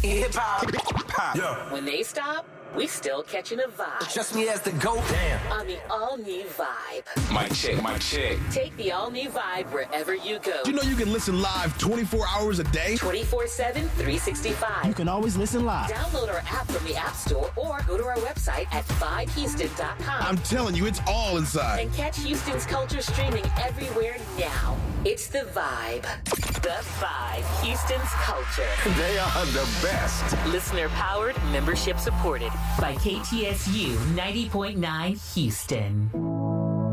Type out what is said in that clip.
Hip hop. Yeah. When they stop, we still catching a vibe. Trust me as the GOAT. Damn. On the all-new Vibe. Mic check, mic check. Take the all-new Vibe wherever you go. You know you can listen live 24 hours a day? 24/7, 365. You can always listen live. Download our app from the App Store or go to our website at vibehouston.com. I'm telling you, it's all inside. And catch Houston's culture streaming everywhere now. It's the Vibe. The Vibe. Houston's culture. They are the best. Listener powered, membership supported by KTSU 90.9 Houston.